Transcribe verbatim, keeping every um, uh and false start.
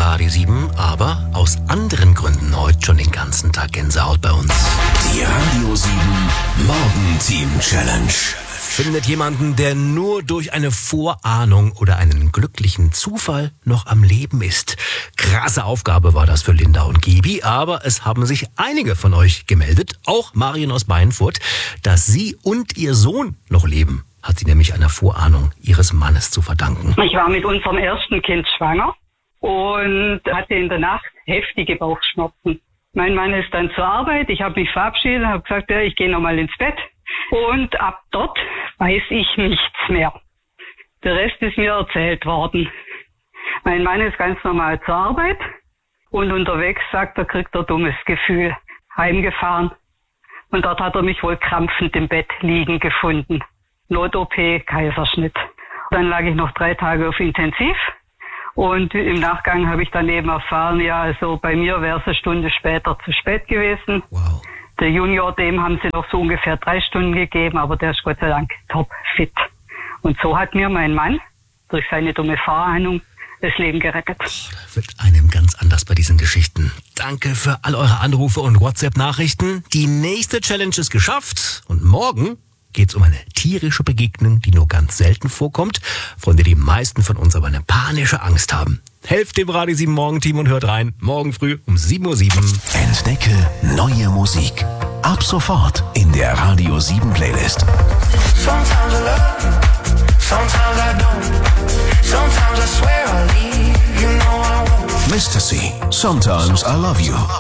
Radio sieben, aber aus anderen Gründen heute schon den ganzen Tag Gänsehaut bei uns. Die Radio sieben Morgenteam Challenge. Findet jemanden, der nur durch eine Vorahnung oder einen glücklichen Zufall noch am Leben ist. Krasse Aufgabe war das für Linda und Gibi, aber es haben sich einige von euch gemeldet, auch Marion aus Beinfurt, dass sie und ihr Sohn noch leben. Hat sie nämlich einer Vorahnung ihres Mannes zu verdanken. Ich war mit unserem ersten Kind schwanger und hatte in der Nacht heftige Bauchschmerzen. Mein Mann ist dann zur Arbeit, ich habe mich verabschiedet, habe gesagt, ja, ich gehe nochmal ins Bett. Und ab dort weiß ich nichts mehr. Der Rest ist mir erzählt worden. Mein Mann ist ganz normal zur Arbeit und unterwegs, sagt er, kriegt er dummes Gefühl. Heimgefahren und dort hat er mich wohl krampfend im Bett liegen gefunden. Not-O P, Kaiserschnitt. Dann lag ich noch drei Tage auf Intensiv und im Nachgang habe ich dann eben erfahren, ja, also bei mir wäre es eine Stunde später zu spät gewesen. Wow. Der Junior, dem haben sie noch so ungefähr drei Stunden gegeben, aber der ist Gott sei Dank top fit. Und so hat mir mein Mann durch seine dumme Vorahnung das Leben gerettet. Da wird einem ganz anders bei diesen Geschichten. Danke für all eure Anrufe und WhatsApp-Nachrichten. Die nächste Challenge ist geschafft und morgen geht es um eine tierische Begegnung, die nur ganz selten vorkommt, von der die meisten von uns aber eine panische Angst haben. Helft dem Radio sieben Morgenteam und hört rein. Morgen früh um sieben Uhr sieben. Entdecke neue Musik. Ab sofort in der Radio sieben Playlist. Sometimes I love you, sometimes I don't. Sometimes I swear I'll leave, you know I won't. Mister C. Sometimes I Love You.